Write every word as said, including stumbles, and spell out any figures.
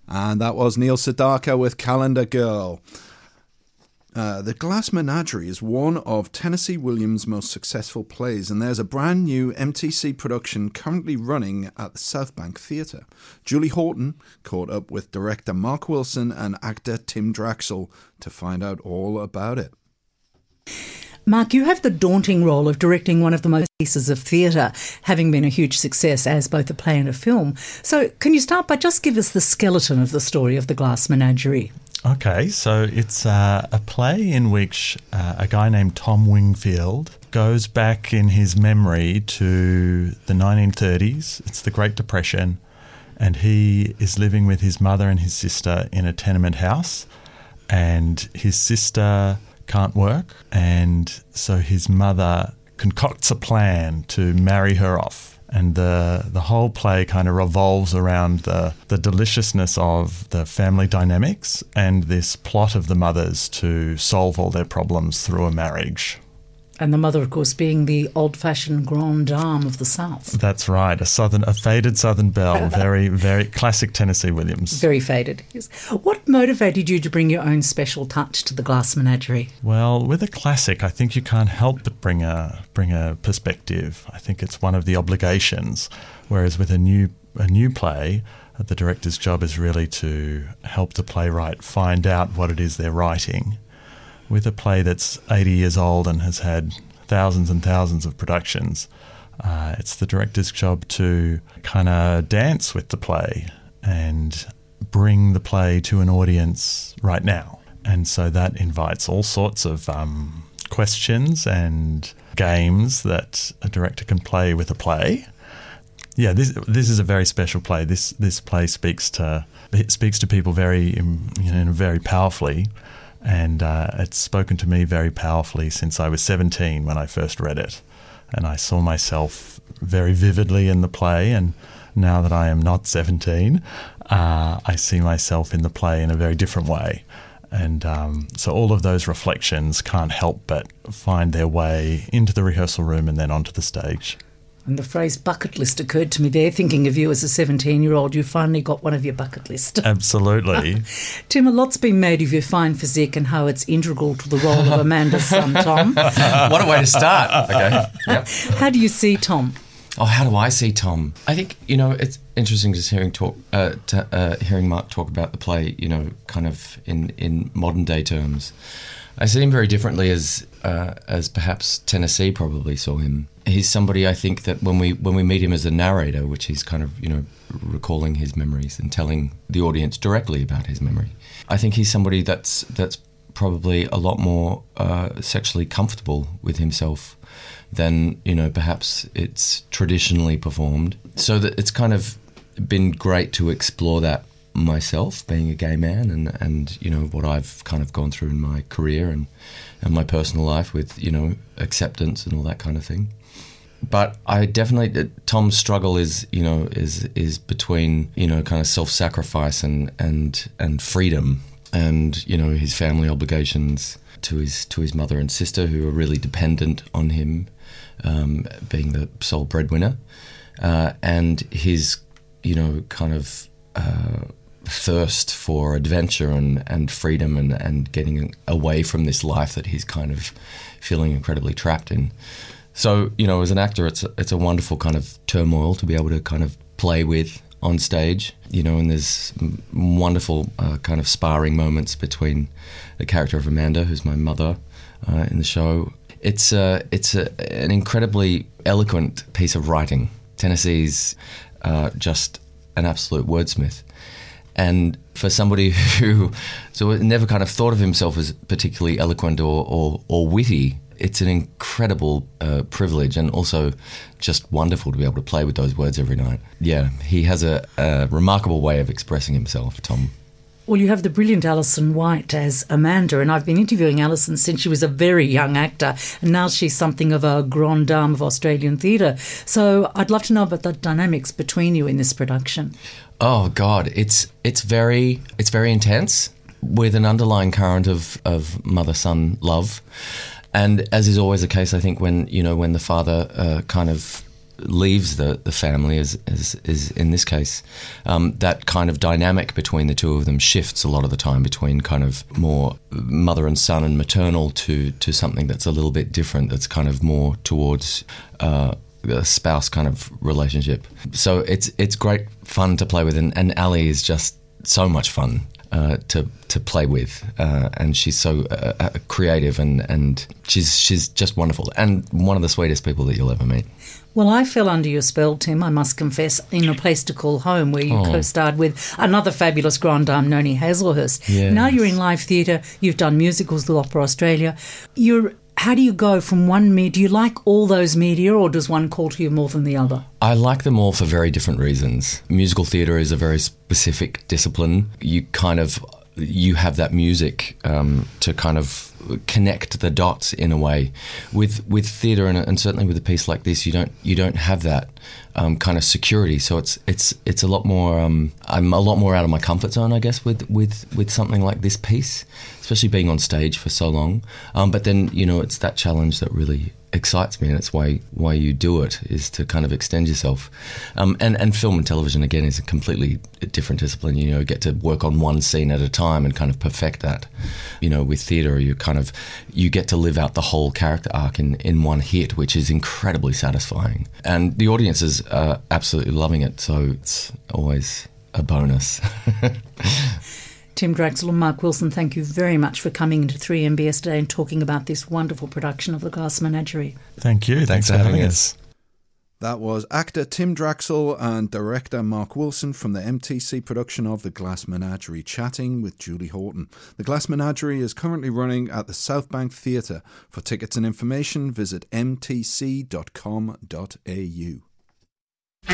And that was Neil Sedaka with Calendar Girl. Uh, the Glass Menagerie is one of Tennessee Williams' most successful plays, and there's a brand new M T C production currently running at the South Bank Theatre. Julie Horton caught up with director Mark Wilson and actor Tim Draxel to find out all about it. Mark, you have the daunting role of directing one of the most pieces of theatre, having been a huge success as both a play and a film. So can you start by just give us the skeleton of the story of the Glass Menagerie? Okay, so it's uh, a play in which uh, a guy named Tom Wingfield goes back in his memory to the nineteen thirties. It's the Great Depression, and he is living with his mother and his sister in a tenement house, and his sister can't work, and so his mother concocts a plan to marry her off. And the the whole play kind of revolves around the, the deliciousness of the family dynamics and this plot of the mothers to solve all their problems through a marriage. And the mother, of course, being the old-fashioned grande dame of the South. That's right, a southern, a faded Southern belle, very, very classic Tennessee Williams. Very faded, yes. What motivated you to bring your own special touch to the Glass Menagerie? Well, with a classic, I think you can't help but bring a bring a perspective. I think it's one of the obligations. Whereas with a new a new play, the director's job is really to help the playwright find out what it is they're writing. With a play that's eighty years old and has had thousands and thousands of productions, uh, it's the director's job to kind of dance with the play and bring the play to an audience right now. And so that invites all sorts of um, questions and games that a director can play with a play. Yeah, this this is a very special play. This this play speaks to it speaks to people very you know very powerfully. And uh, it's spoken to me very powerfully since I was seventeen when I first read it. And I saw myself very vividly in the play. And now that I am not seventeen, uh, I see myself in the play in a very different way. And um, so all of those reflections can't help but find their way into the rehearsal room and then onto the stage. And the phrase bucket list occurred to me there, thinking of you as a seventeen-year-old. You finally got one of your bucket list. Absolutely. Tim, a lot's been made of your fine physique and how it's integral to the role of Amanda's son, Tom. What a way to start. Okay. Yep. How do you see Tom? Oh, how do I see Tom? I think, you know, it's interesting just hearing talk, uh, to, uh, hearing Mark talk about the play, you know, kind of in, in modern day terms. I see him very differently as uh, as perhaps Tennessee probably saw him. He's somebody I think that when we when we meet him as a narrator, which he's kind of, you know, recalling his memories and telling the audience directly about his memory, I think he's somebody that's that's probably a lot more uh, sexually comfortable with himself than, you know, perhaps it's traditionally performed. So that it's kind of been great to explore that myself, being a gay man, and, and you know, what I've kind of gone through in my career and, and my personal life with, you know, acceptance and all that kind of thing. But I definitely, Tom's struggle is, you know, is is between, you know, kind of self-sacrifice and, and, and freedom, and, you know, his family obligations to his to his mother and sister, who are really dependent on him, um, being the sole breadwinner, uh, and his, you know, kind of uh, thirst for adventure and, and freedom and, and getting away from this life that he's kind of feeling incredibly trapped in. So, you know, as an actor, it's a, it's a wonderful kind of turmoil to be able to kind of play with on stage, you know, and there's wonderful uh, kind of sparring moments between the character of Amanda, who's my mother uh, in the show. It's, uh, it's a, an incredibly eloquent piece of writing. Tennessee's uh, just an absolute wordsmith. And for somebody who so never kind of thought of himself as particularly eloquent or, or, or witty, it's an incredible uh, privilege, and also just wonderful to be able to play with those words every night. Yeah, he has a, a remarkable way of expressing himself, Tom. Well, you have the brilliant Alison White as Amanda, and I've been interviewing Alison since she was a very young actor, and now she's something of a grande dame of Australian theatre. So I'd love to know about the dynamics between you in this production. Oh God, it's it's very it's very intense, with an underlying current of, of mother-son love. And as is always the case, I think when, you know, when the father uh, kind of leaves the, the family, as, as is in this case, um, that kind of dynamic between the two of them shifts a lot of the time between kind of more mother and son and maternal to, to something that's a little bit different, that's kind of more towards uh, a spouse kind of relationship. So it's it's great fun to play with, and, and Ali is just so much fun uh, to to play with, uh, and she's so uh, uh, creative, and, and she's she's just wonderful, and one of the sweetest people that you'll ever meet. Well, I fell under your spell, Tim, I must confess, in A Place to Call Home, where you oh. co-starred with another fabulous grand dame, Noni Hazelhurst. Yes. Now you're in live theatre, you've done musicals with Opera Australia. You're How do you go from one media? Do you like all those media, or does one call to you more than the other? I like them all for very different reasons. Musical theatre is a very specific discipline. You kind of, you have that music um, to kind of connect the dots in a way. With with theatre, and, and certainly with a piece like this, you don't you don't have that um, kind of security. So it's it's it's a lot more. Um, I'm a lot more out of my comfort zone, I guess, with with with something like this piece, especially being on stage for so long. Um, but then, you know, it's that challenge that really excites me, and it's why why you do it, is to kind of extend yourself. Um, and, and film and television, again, is a completely different discipline. You know, you get to work on one scene at a time and kind of perfect that. You know, with theatre, you kind of, you get to live out the whole character arc in, in one hit, which is incredibly satisfying. And the audience is uh, absolutely loving it, so it's always a bonus. Tim Draxl and Mark Wilson, thank you very much for coming into three M B S today and talking about this wonderful production of The Glass Menagerie. Thank you. Thanks, Thanks for having us. us. That was actor Tim Draxl and director Mark Wilson from the M T C production of The Glass Menagerie, chatting with Julie Horton. The Glass Menagerie is currently running at the South Bank Theatre. For tickets and information, visit m t c dot com dot a u.